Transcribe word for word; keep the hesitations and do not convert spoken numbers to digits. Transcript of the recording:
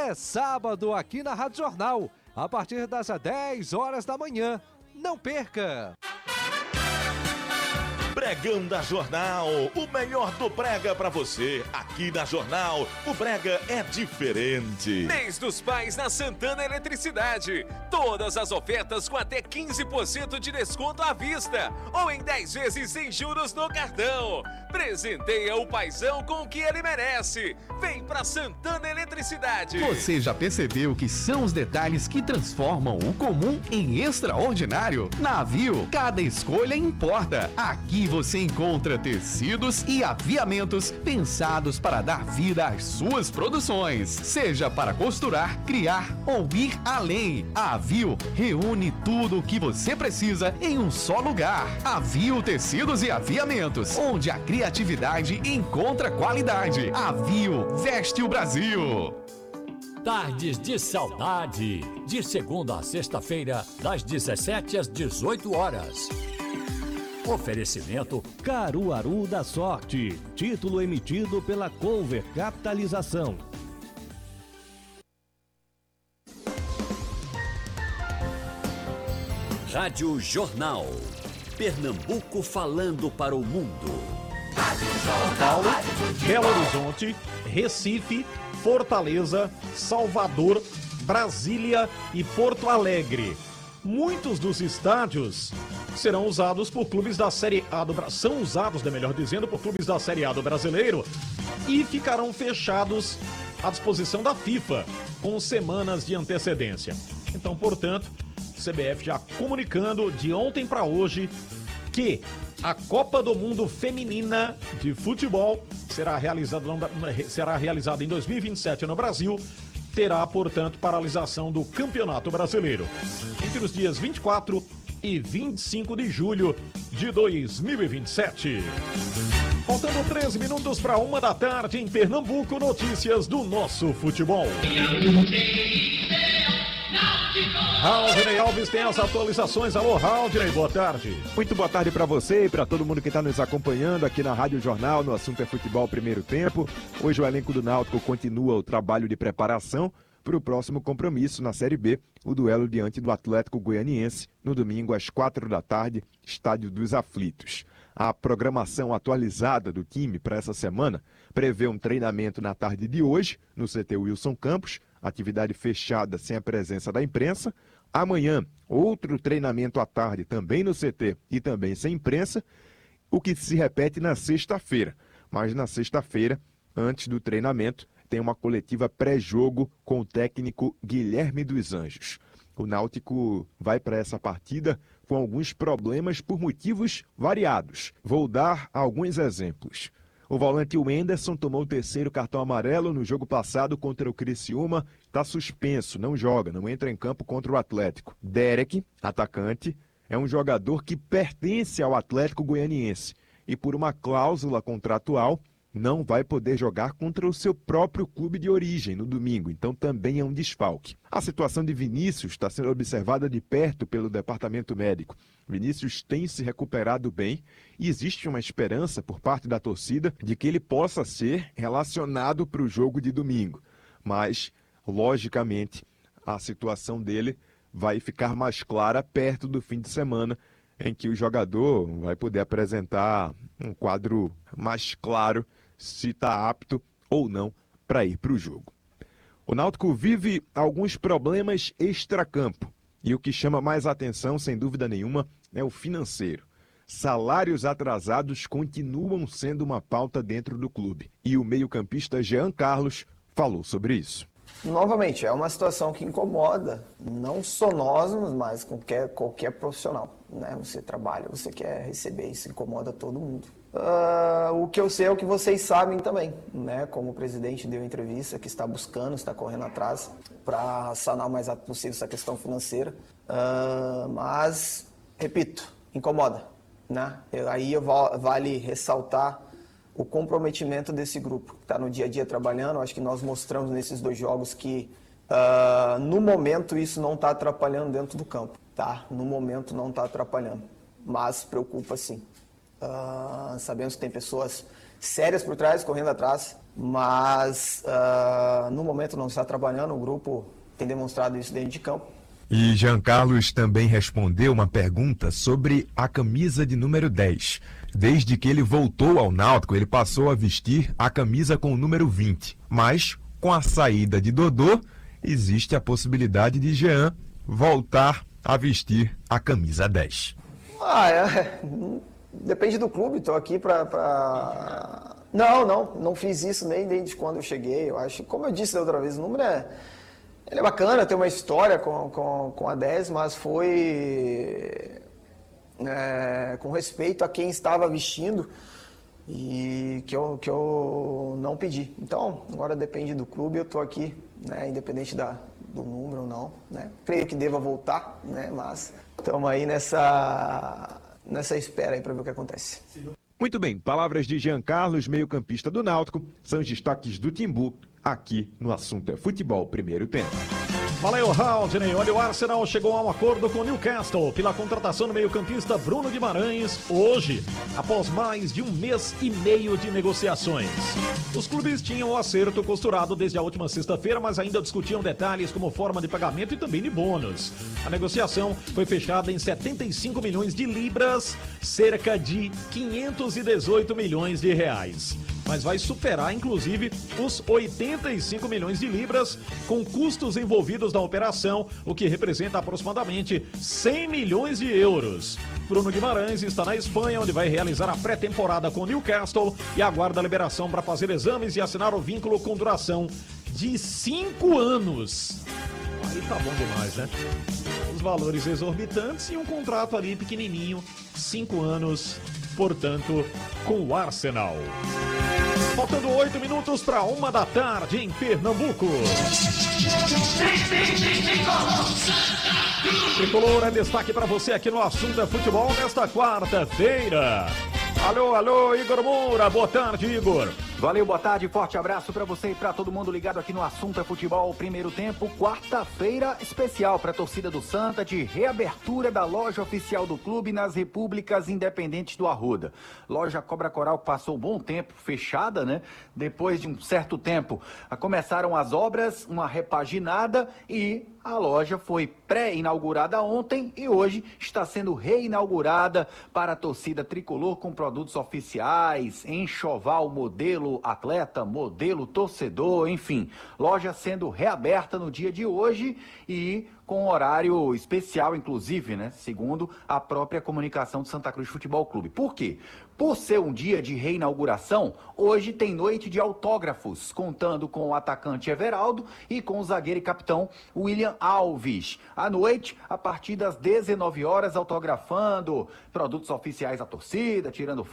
é sábado aqui na Rádio Jornal, a partir das dez horas da manhã. Não perca! Pregão da Jornal, o melhor do Brega pra você. Aqui na Jornal, o Brega é diferente. Mês dos Pais na Santana Eletricidade. Todas as ofertas com até quinze por cento de desconto à vista ou em dez vezes sem juros no cartão. Presenteia o paizão com o que ele merece. Vem pra Santana Eletricidade. Você já percebeu que são os detalhes que transformam o comum em extraordinário? Na Avio, cada escolha importa. Aqui você encontra tecidos e aviamentos pensados para dar vida às suas produções. Seja para costurar, criar ou ir além. A Avio reúne tudo o que você precisa em um só lugar. Avio Tecidos e Aviamentos, onde a criatividade encontra qualidade. Avio veste o Brasil. Tardes de Saudade, de segunda a sexta-feira, das dezessete às dezoito horas. Oferecimento Caruaru da Sorte, título emitido pela Cover Capitalização. Rádio Jornal. Pernambuco falando para o mundo. São Paulo, Belo Horizonte, Recife, Fortaleza, Salvador, Brasília e Porto Alegre. Muitos dos estádios serão usados por clubes da Série A do Brasil, são usados, né, melhor dizendo, por clubes da Série A do Brasileiro e ficarão fechados à disposição da FIFA com semanas de antecedência. Então, portanto, C B F já comunicando de ontem para hoje que a Copa do Mundo Feminina de Futebol será realizada, será realizada em dois mil e vinte e sete no Brasil. Terá, portanto, paralisação do Campeonato Brasileiro entre os dias vinte e quatro e vinte e cinco de julho de dois mil e vinte e sete. Faltando treze minutos para uma da tarde em Pernambuco, notícias do nosso futebol. Raudney Alves tem as atualizações. Alô, Raudney, boa tarde. Muito boa tarde para você e para todo mundo que está nos acompanhando aqui na Rádio Jornal, no assunto é futebol primeiro tempo. Hoje o elenco do Náutico continua o trabalho de preparação para o próximo compromisso na Série B, o duelo diante do Atlético Goianiense, no domingo às quatro da tarde, Estádio dos Aflitos. A programação atualizada do time para essa semana prevê um treinamento na tarde de hoje, no C T Wilson Campos, atividade fechada sem a presença da imprensa. Amanhã, outro treinamento à tarde também no C T e também sem imprensa, o que se repete na sexta-feira. Mas na sexta-feira, antes do treinamento, tem uma coletiva pré-jogo com o técnico Guilherme dos Anjos. O Náutico vai para essa partida com alguns problemas por motivos variados. Vou dar alguns exemplos. O volante Wenderson tomou o terceiro cartão amarelo no jogo passado contra o Criciúma, está suspenso, não joga, não entra em campo contra o Atlético. Derek, atacante, é um jogador que pertence ao Atlético Goianiense e por uma cláusula contratual não vai poder jogar contra o seu próprio clube de origem no domingo, então também é um desfalque. A situação de Vinícius está sendo observada de perto pelo departamento médico. Vinícius tem se recuperado bem e existe uma esperança por parte da torcida de que ele possa ser relacionado para o jogo de domingo. Mas, logicamente, a situação dele vai ficar mais clara perto do fim de semana, em que o jogador vai poder apresentar um quadro mais claro se está apto ou não para ir para o jogo. O Náutico vive alguns problemas extracampo e o que chama mais atenção, sem dúvida nenhuma, é o financeiro. Salários atrasados continuam sendo uma pauta dentro do clube e o meio-campista Jean Carlos falou sobre isso. Novamente, é uma situação que incomoda não só nós, mas qualquer, qualquer profissional, né? Você trabalha, você quer receber, isso incomoda todo mundo. Uh, o que eu sei é o que vocês sabem também, né? Como o presidente deu entrevista, que está buscando, está correndo atrás para sanar o mais rápido possível essa questão financeira. Uh, mas, repito, incomoda, né? Aí vale ressaltar o comprometimento desse grupo que está no dia a dia trabalhando. Acho que nós mostramos nesses dois jogos que, uh, no momento, isso não está atrapalhando dentro do campo, tá? No momento não está atrapalhando, mas preocupa sim. Uh, sabemos que tem pessoas sérias por trás, correndo atrás, mas uh, no momento não está trabalhando, o grupo tem demonstrado isso dentro de campo. E Jean Carlos também respondeu uma pergunta sobre a camisa de número dez. Desde que ele voltou ao Náutico, ele passou a vestir a camisa com o número vinte. Mas, com a saída de Dodô, existe a possibilidade de Jean voltar a vestir a camisa dez. Ah, é, depende do clube, estou aqui para... Pra... Não, não, não fiz isso nem desde quando eu cheguei. Eu acho, como eu disse da outra vez, o número é... Ele é bacana, tem uma história com, com, com a dez, mas foi é, com respeito a quem estava vestindo e que eu, que eu não pedi. Então, agora depende do clube, eu estou aqui, né, independente da, do número ou não. Né? Creio que deva voltar, né, mas estamos aí nessa, nessa espera aí para ver o que acontece. Muito bem, palavras de Jean Carlos, meio-campista do Náutico, são os destaques do Timbu, aqui no Assunto é Futebol Primeiro Tempo. Valeu, Haldney. Olha, o Arsenal chegou a um acordo com o Newcastle pela contratação do meio-campista Bruno Guimarães hoje, após mais de um mês e meio de negociações. Os clubes tinham o acerto costurado desde a última sexta-feira, mas ainda discutiam detalhes como forma de pagamento e também de bônus. A negociação foi fechada em setenta e cinco milhões de libras, cerca de quinhentos e dezoito milhões de reais. Mas vai superar, inclusive, os oitenta e cinco milhões de libras com custos envolvidos na operação, o que representa aproximadamente cem milhões de euros. Bruno Guimarães está na Espanha, onde vai realizar a pré-temporada com o Newcastle e aguarda a liberação para fazer exames e assinar o vínculo com duração de cinco anos. Aí tá bom demais, né? Os valores exorbitantes e um contrato ali pequenininho, cinco anos, portanto, com o Arsenal. Faltando oito minutos para uma da tarde em Pernambuco. Tricolor é destaque para você aqui no Assunto é Futebol nesta quarta-feira. Alô, alô, Igor Moura. Boa tarde, Igor. Valeu, boa tarde, forte abraço para você e para todo mundo ligado aqui no Assunto é Futebol, primeiro tempo, quarta-feira especial para a torcida do Santa, de reabertura da loja oficial do clube nas Repúblicas Independentes do Arruda. Loja Cobra Coral que passou um bom tempo fechada, né? Depois de um certo tempo, começaram as obras, uma repaginada e a loja foi pré-inaugurada ontem e hoje está sendo reinaugurada para a torcida tricolor com produtos oficiais, enxoval modelo atleta, modelo torcedor, enfim. Loja sendo reaberta no dia de hoje e com horário especial, inclusive, né? Segundo a própria comunicação de Santa Cruz Futebol Clube. Por quê? Por ser um dia de reinauguração, hoje tem noite de autógrafos, contando com o atacante Everaldo e com o zagueiro e capitão William Alves. À noite, a partir das dezenove horas, autografando produtos oficiais da torcida, tirando